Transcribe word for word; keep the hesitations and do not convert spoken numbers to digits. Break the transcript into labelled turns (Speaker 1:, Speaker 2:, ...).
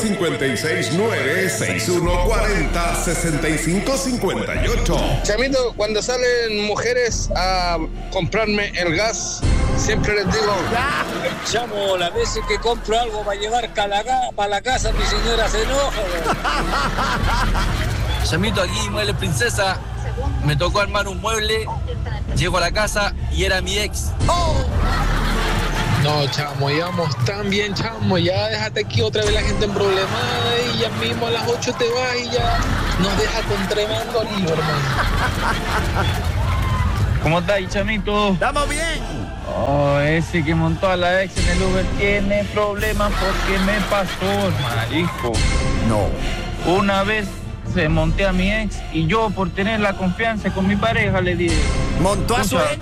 Speaker 1: cinco seis nueve, seis uno cuatro cero, seis cinco cinco ocho.
Speaker 2: Chamito, cuando salen mujeres a comprarme el gas, siempre les digo,
Speaker 3: chamo, las veces que compro algo para llevar para la casa, mi señora se enoja. Chamito, aquí, Mueble Princesa, me tocó armar un mueble, llego a la casa y era mi ex. ¡Oh!
Speaker 4: No, chamo, íbamos tan bien, chamo, ya déjate aquí otra vez la gente en problemada y ya mismo a las ocho te vas y ya nos deja con tremendo lío, hermano.
Speaker 3: ¿Cómo estáis, chamito?
Speaker 5: ¡Estamos bien!
Speaker 3: Oh, ese que montó a la ex en el Uber tiene problemas porque me pasó, marico.
Speaker 5: No.
Speaker 3: Una vez se monté a mi ex y yo, por tener la confianza con mi pareja, le dije...
Speaker 5: ¿Montó a su ex?